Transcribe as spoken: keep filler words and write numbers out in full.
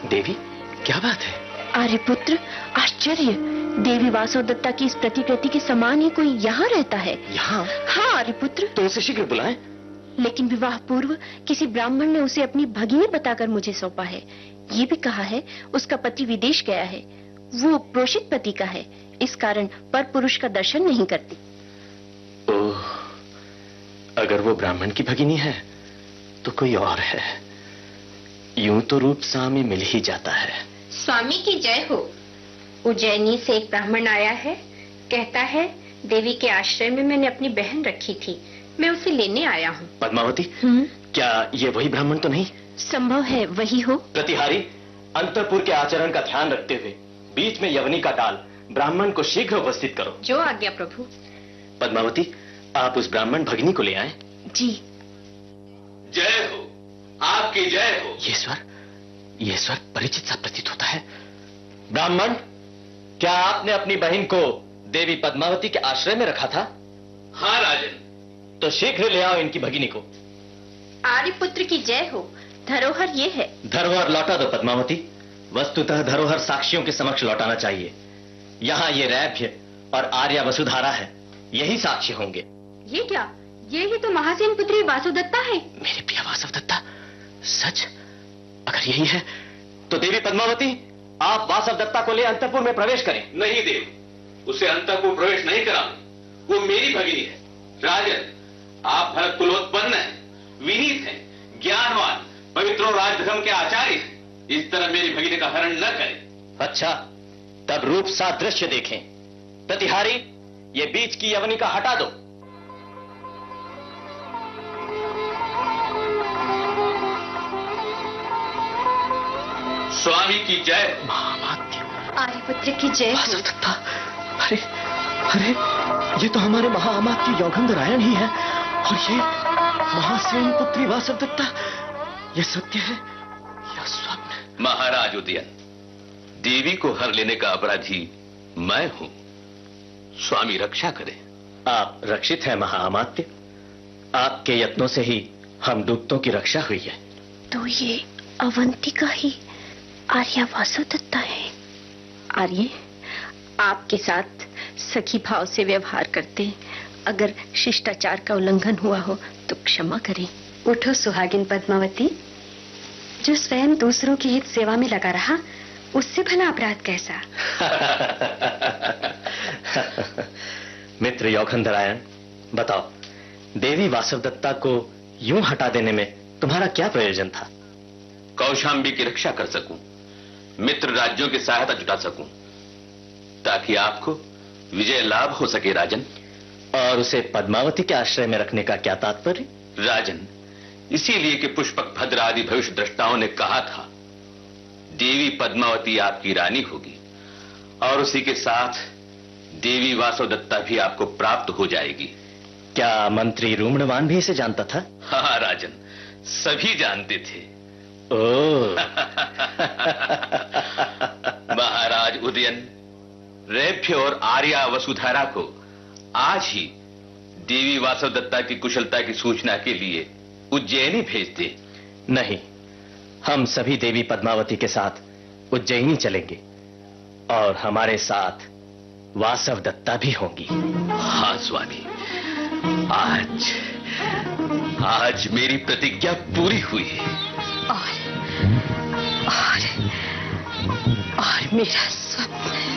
देवी, क्या बात है? आर्यपुत्र, आश्चर्य! देवी वासवदत्ता की इस प्रतिकृति के समान ही कोई यहाँ रहता है। यहाँ? हाँ आर्यपुत्र। तो उसे शीघ्र बुलाएं। लेकिन विवाह पूर्व किसी ब्राह्मण ने उसे अपनी भगिनी बताकर मुझे सौंपा है। ये भी कहा है उसका पति विदेश गया है, वो प्रोषित पति का है, इस कारण पर पुरुष का दर्शन नहीं करती। ओह, अगर वो ब्राह्मण की भगिनी है तो कोई और है। यूं तो रूप स्वामी मिल ही जाता है। स्वामी की जय हो। उज्जैनी से एक ब्राह्मण आया है, कहता है देवी के आश्रय में मैंने अपनी बहन रखी थी, मैं उसे लेने आया हूँ। पद्मावती, क्या ये वही ब्राह्मण तो नहीं? संभव है वही हो। प्रतिहारी, अंतरपुर के आचरण का ध्यान रखते हुए बीच में यवनी का डाल ब्राह्मण को शीघ्र उपस्थित करो। जो आज्ञा प्रभु। पद्मावती, आप उस ब्राह्मण भगिनी को ले आए। जी। जय हो, आपकी जय हो। ये स्वर, ये स्वर परिचित सा प्रतीत होता है। ब्राह्मण, क्या आपने अपनी बहन को देवी पद्मावती के आश्रय में रखा था? हाँ राजन। तो शीघ्र ले आओ इनकी भगिनी को। आर्यपुत्र की जय हो। धरोहर ये है। धरोहर लौटा दो पद्मावती। वस्तुतः धरोहर साक्षियों के समक्ष लौटाना चाहिए। यहाँ ये रैभ्य और आर्या वसुधारा है, यही साक्ष्य होंगे। ये क्या? ये ही तो महासेन पुत्री वासवदत्ता है। मेरी प्रिय वासवदत्ता? सच? अगर यही है तो देवी पद्मावती, आप वासवदत्ता को ले अंतःपुर में प्रवेश करें। नहीं देव, उसे अंतःपुर प्रवेश नहीं कराऊंगी, वो मेरी भगिनी है। राजन, आप भरत कुलोत्पन्न हैं, विनीत हैं, ज्ञानवान, पवित्रों राजधर्म के आचार्य हैं। इस तरह मेरी भगिनी का हरण न करें। अच्छा, तब रूप सादृश्य देखें। प्रतिहारी, ये बीच की यवनी का हटा दो। स्वामी की जय। महामात्य। आर्यपुत्र की जय। वासवदत्ता, अरे अरे, ये तो हमारे महाअमात्य यौगंधरायण ही है, और ये महासेन पुत्री वासवदत्ता। ये सत्य है या स्वप्न? महाराज उदयन, देवी को हर लेने का अपराधी मैं हूं। स्वामी रक्षा करें। आप रक्षित हैं महाअमात्य। आपके यत्नों से ही हम दूतों की रक्षा हुई है। तो ये अवंतिका ही आर्या वासवदत्ता है। आर्य, आपके साथ सखी भाव से व्यवहार करते, अगर शिष्टाचार का उल्लंघन हुआ हो तो क्षमा करें। उठो सुहागिन पद्मावती, जो स्वयं दूसरों की हित सेवा में लगा रहा, उससे भला अपराध कैसा? मित्र यौगंधरायण, बताओ, देवी वासवदत्ता को यूं हटा देने में तुम्हारा क्या प्रयोजन था? कौशाम्बी की रक्षा कर सकूं, मित्र राज्यों की सहायता जुटा सकूं, ताकि आपको विजय लाभ हो सके राजन। और उसे पद्मावती के आश्रय में रखने का क्या तात्पर्य? राजन, इसीलिए कि पुष्पक भद्र आदि भविष्य द्रष्टाओं ने कहा था देवी पद्मावती आपकी रानी होगी, और उसी के साथ देवी वासवदत्ता भी आपको प्राप्त हो जाएगी। क्या मंत्री रूमणवान भी इसे जानता था? हाँ राजन, सभी जानते थे। ओह। महाराज उदयन, रैभ्य और आर्या वसुधारा को आज ही देवी वासवदत्ता की कुशलता की सूचना के लिए उज्जैनी भेज दे। नहीं, हम सभी देवी पद्मावती के साथ उज्जैनी चलेंगे, और हमारे साथ वासवदत्ता भी होंगी। हाँ स्वामी, आज आज मेरी प्रतिज्ञा पूरी हुई। और और और मेरा स्वप्न